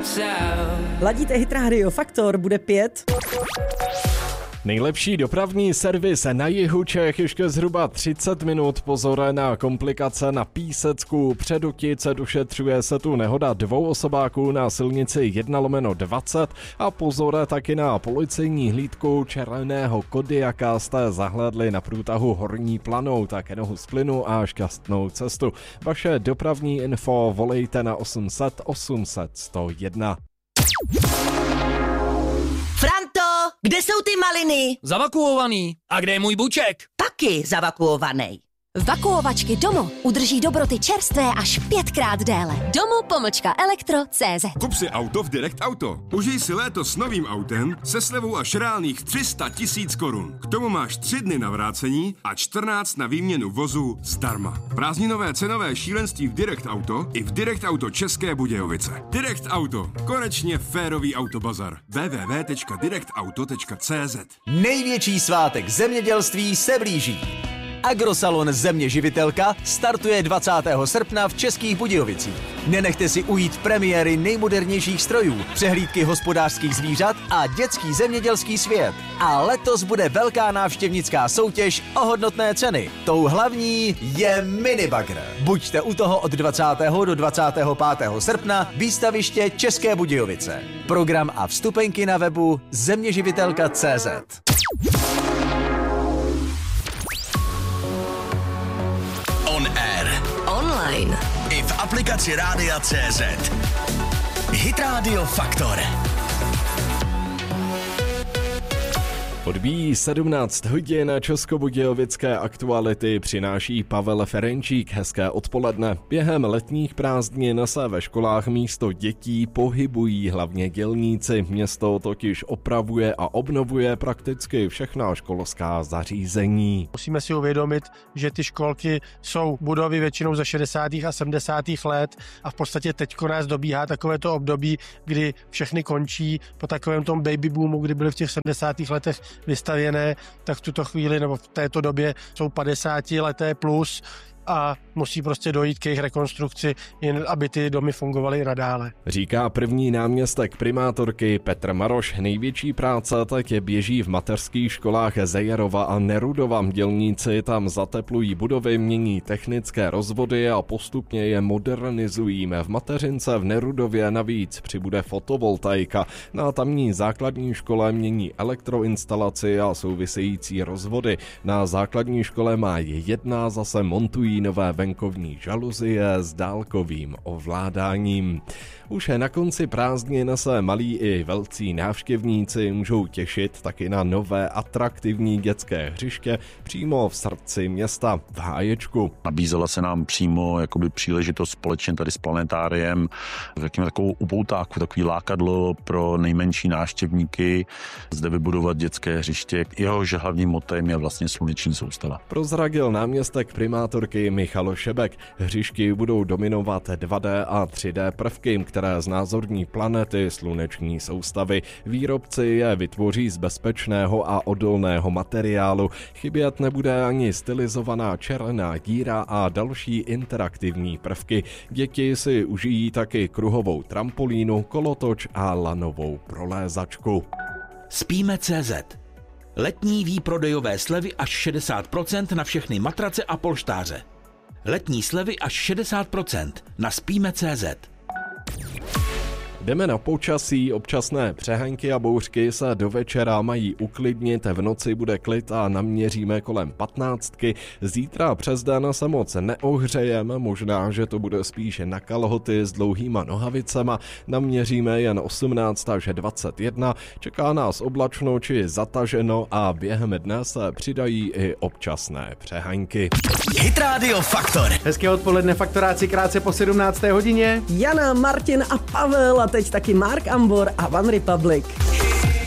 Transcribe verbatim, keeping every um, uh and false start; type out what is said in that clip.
Ladíte Hit Radio, Faktor bude pět. Nejlepší dopravní servis na jihu Čech ještě zhruba třicet minut. Pozor na komplikace na Písecku. Před Otice došetřuje se tu nehoda dvou osobáků na silnici jedna lomeno dvacet a pozor taky na policejní hlídku černého Kodiaka jste zahlédli na průtahu Horní Planou, tak nohu z plynu a šťastnou cestu. Vaše dopravní info volejte na osm set osm set sto jedna. Franto, kde jsou ty maliny? Zavakuovaný. A kde je můj buček? Taky zavakuovaný. Vakuovačky Domo udrží dobroty čerstvé až pětkrát déle. Domo pomlčka elektro tečka cé zet. Kup si auto v Direct Auto. Užij si léto s novým autem se slevou až reálných tři sta tisíc korun. K tomu máš tři dny na vrácení a čtrnáct na výměnu vozu zdarma. Prázdninové cenové šílenství v Direct Auto i v Direct Auto České Budějovice. Direct Auto. Konečně férový autobazar. w w w tečka direct auto tečka cé zet. Největší svátek zemědělství se blíží. Agrosalon Země živitelka startuje dvacátého srpna v Českých Budějovicích. Nenechte si ujít premiéry nejmodernějších strojů, přehlídky hospodářských zvířat a dětský zemědělský svět. A letos bude velká návštěvnická soutěž o hodnotné ceny. Tou hlavní je minibagr. Buďte u toho od dvacátého do dvacátého pátého srpna výstaviště České Budějovice. Program a vstupenky na webu zeměživitelka tečka cé zet. On air. Online. I v aplikaci Rádia tečka cé zet. Hit Radio Faktor. Odbíjí sedmnáct hodin, českobudějovické aktuality přináší Pavel Ferenčík. Hezké odpoledne. Během letních prázdnin se ve školách místo dětí pohybují hlavně dělníci. Město totiž opravuje a obnovuje prakticky všechna školská zařízení. Musíme si uvědomit, že ty školky jsou budovy většinou ze šedesátých a sedmdesátých let a v podstatě teďko nás dobíhá takovéto období, kdy všechny končí po takovém tom baby boomu, kdy byly v těch sedmdesátých letech vystavěné, tak v tuto chvíli nebo v této době jsou padesátileté plus a musí prostě dojít k jejich rekonstrukci, jen aby ty domy fungovaly nadále. Říká první náměstek primátorky Petr Maroš. Největší práce teď běží v mateřských školách Zejerova a Nerudova. Dělníci tam zateplují budovy, mění technické rozvody a postupně je modernizují. V mateřince v Nerudově navíc přibude fotovoltaika. Na tamní základní škole mění elektroinstalaci a související rozvody. Na základní škole má jedna zase montují nové venkovní žaluzie s dálkovým ovládáním. Už na konci prázdnin se malí i velcí návštěvníci můžou těšit taky na nové atraktivní dětské hřiště přímo v srdci města v Háječku. Nabízela se nám přímo jakoby příležitost společně tady s planetáriem, řekněme takovou upoutáku, takový lákadlo pro nejmenší návštěvníky, zde vybudovat dětské hřiště. Jehož hlavním motem je vlastně sluneční soustava. Prozradil náměstek primátorky Michal Šebek. Hřišky budou dominovat dva dé a tři dé prvky, které znázorní planety sluneční soustavy. Výrobci je vytvoří z bezpečného a odolného materiálu. Chybět nebude ani stylizovaná černá díra a další interaktivní prvky. Děti si užijí taky kruhovou trampolínu, kolotoč a lanovou prolézačku. Spíme tečka cé zet. Letní výprodejové slevy až šedesát procent na všechny matrace a polštáře. Letní slevy až šedesát procent na spíme tečka cé zet. Jdeme na počasí, občasné přehánky a bouřky se do večera mají uklidnit, v noci bude klid a naměříme kolem patnáctky. Zítra přes den se moc neohřejeme, možná, že to bude spíše na kalhoty s dlouhýma nohavicema, naměříme jen osmnáct až dvacet jedna, čeká nás oblačno či zataženo a během dne se přidají i občasné přehánky. Hit Radio Faktor. Hezké odpoledne, faktoráci, krátce po sedmnácté hodině. Jana, Martin a Pavel a teď taky Mark Ambor a One Republic.